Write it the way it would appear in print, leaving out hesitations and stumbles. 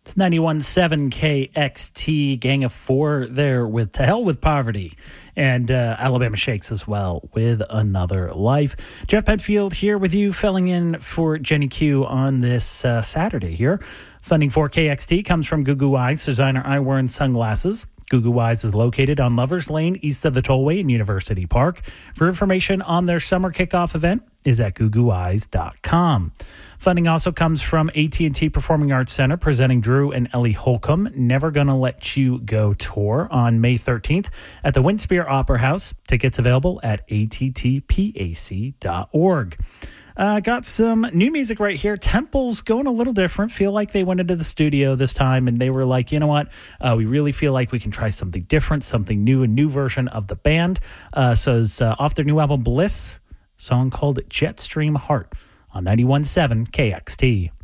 It's 91.7 KXT, Gang of Four there with To Hell with Poverty, and Alabama Shakes as well with Another Life. Jeff Penfield here with you, filling in for Jenny Q on this Saturday here. Funding for KXT comes from Goo Goo Eyes, designer eyewear and sunglasses. Goo Goo Eyes is located on Lovers Lane, east of the Tollway in University Park. For information on their summer kickoff event is at googooeyes.com. Funding also comes from AT&T Performing Arts Center, presenting Drew and Ellie Holcomb Never Gonna Let You Go tour on May 13th at the Windspear Opera House. Tickets available at attpac.org. Got some new music right here. Temple's going a little different. Feel like they went into the studio this time and they were like, you know what? We really feel like we can try something different, something new, a new version of the band. So it's off their new album, Bliss, song called Jetstream Heart on 91.7 KXT.